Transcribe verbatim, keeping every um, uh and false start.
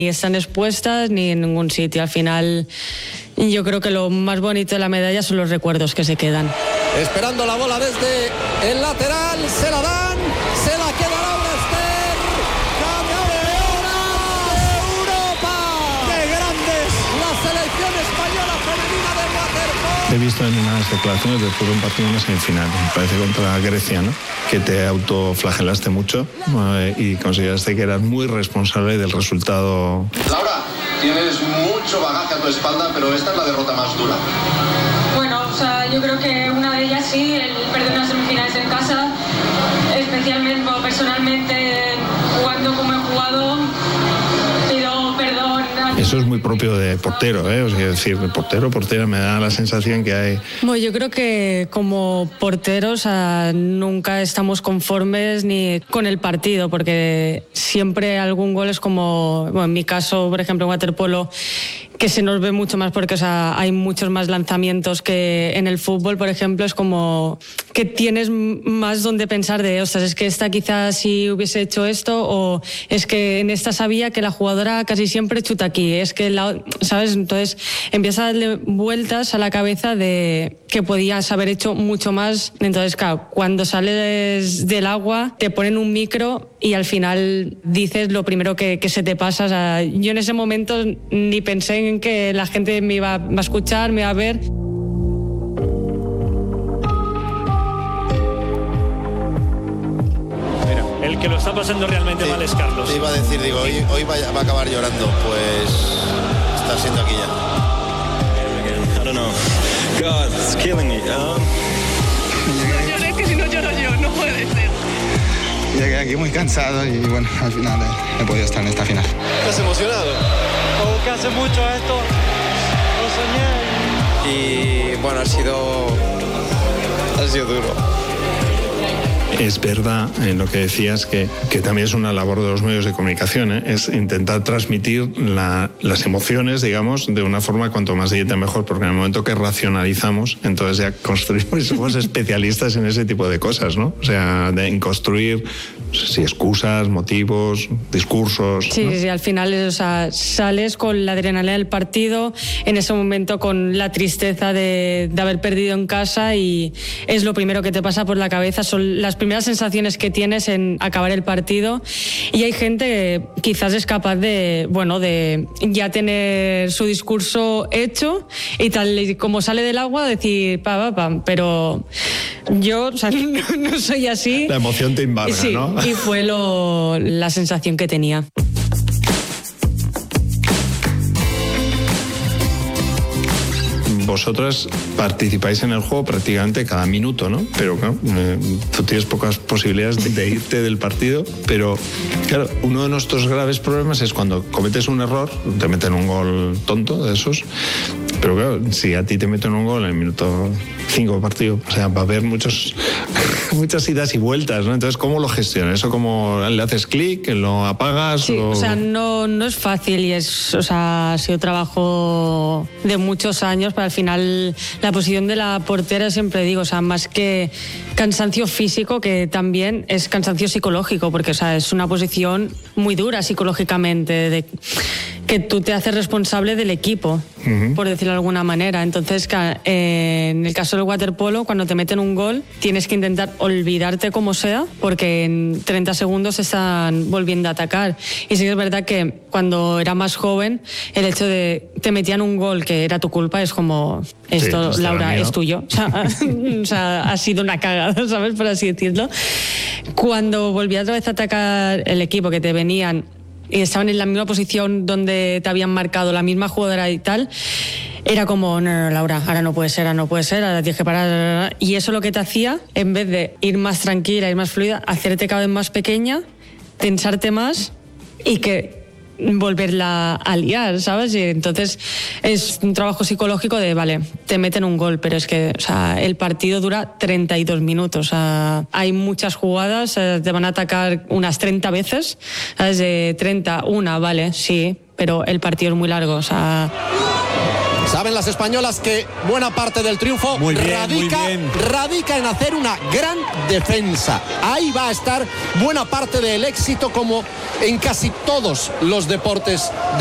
ni están expuestas ni en ningún sitio. Al final, yo creo que lo más bonito de la medalla son los recuerdos que se quedan. Esperando la bola desde el lateral, se la dan, se la queda Laura Ester, campeona de Europa. ¡Qué grandes! La selección española femenina de waterpolo. He visto en unas declaraciones después de un partido en una semifinal, me parece contra Grecia, ¿no? Que te autoflagelaste mucho eh, y consideraste que eras muy responsable del resultado. Laura, tienes mucho bagaje a tu espalda, pero esta es la derrota más dura. Bueno, o sea, yo creo que una de ellas sí, el perder unas semifinales en casa, especialmente, bueno, personalmente, jugando como he jugado, pido perdón. Eso es muy propio de portero, ¿eh? O sea, es decir, de portero, portera, me da la sensación que hay... Bueno, yo creo que como porteros uh, nunca estamos conformes ni con el partido, porque siempre algún gol es como, bueno, en mi caso, por ejemplo, en waterpolo, que se nos ve mucho más porque, o sea, hay muchos más lanzamientos que en el fútbol, por ejemplo, es como que tienes más donde pensar de, ostras, es que esta quizás si hubiese hecho esto, o es que en esta sabía que la jugadora casi siempre chuta aquí, es que, la, ¿sabes? Entonces empieza a darle vueltas a la cabeza de que podías haber hecho mucho más. Entonces, claro, cuando sales del agua te ponen un micro y al final dices lo primero que, que se te pasa. O sea, yo en ese momento ni pensé en que la gente me iba a escuchar, me iba a ver. Mira, el que lo está pasando realmente sí, mal es Carlos. Te iba a decir, digo, hoy, hoy va, va a acabar llorando, pues está siendo aquí ya. I don't know. God, it's killing me. Um... No llores, que si no lloro yo, no puede ser. Llegué aquí muy cansado y bueno, al final he podido estar en esta final. ¿Estás emocionado? Como que hace mucho esto, lo soñé. Y bueno, ha sido, ha sido duro. Es verdad en lo que decías que, que también es una labor de los medios de comunicación, ¿eh? Es intentar transmitir la, las emociones, digamos, de una forma cuanto más directa mejor, porque en el momento que racionalizamos, entonces ya construimos y somos especialistas en ese tipo de cosas, ¿no? O sea, de, en construir, no sé si excusas, motivos, discursos. Sí, ¿no? sí, al final, o sea, sales con la adrenalina del partido, en ese momento con la tristeza de, de haber perdido en casa, y es lo primero que te pasa por la cabeza, son las primeras sensaciones que tienes en acabar el partido. Y hay gente que quizás es capaz de, bueno, de ya tener su discurso hecho y tal, y como sale del agua, decir pa, pa, pa. Pero yo, o sea, no, no soy así. La emoción te embarga, sí, ¿no? Y fue lo, la sensación que tenía. Vosotras participáis en el juego prácticamente cada minuto, ¿no? Pero claro, eh, tú tienes pocas posibilidades de, de irte del partido, pero claro, uno de nuestros graves problemas es cuando cometes un error, te meten un gol tonto de esos, pero claro, si a ti te meten un gol en el minuto cinco de partido, o sea, va a haber muchos, muchas idas y vueltas, ¿no? Entonces, ¿cómo lo gestionas? ¿Eso cómo le haces clic, lo apagas? Sí, o... o sea, no, no es fácil y es, o sea, ha sido trabajo de muchos años, pero al final la posición de la portera, siempre digo, o sea, más que cansancio físico, que también es cansancio psicológico, porque, o sea, es una posición muy dura psicológicamente, de que tú te haces responsable del equipo, uh-huh. por decirlo de alguna manera. Entonces, eh, en el caso del waterpolo, cuando te meten un gol, tienes que intentar olvidarte como sea, porque en treinta segundos están volviendo a atacar. Y sí que es verdad que cuando era más joven, el hecho de te metían un gol que era tu culpa, es como, esto, sí, Laura, es tuyo. O sea, o sea, ha sido una cagada, ¿sabes? Por así decirlo. Cuando volvía otra vez a atacar el equipo, que te venían y estaban en la misma posición donde te habían marcado, la misma jugadora y tal, era como, no, no, Laura, ahora no puede ser, ahora no puede ser, ahora tienes que parar. Y eso lo que te hacía, en vez de ir más tranquila, ir más fluida, hacerte cada vez más pequeña, tensarte más y que volverla a liar, ¿sabes? Y entonces es un trabajo psicológico de, vale, te meten un gol, pero es que, o sea, el partido dura treinta y dos minutos, o sea, hay muchas jugadas, te van a atacar unas treinta veces, ¿sabes? De treinta, una, vale, sí, pero el partido es muy largo, o sea... Saben las españolas que buena parte del triunfo muy bien, radica, muy bien. radica en hacer una gran defensa. Ahí va a estar buena parte del éxito, como en casi todos los deportes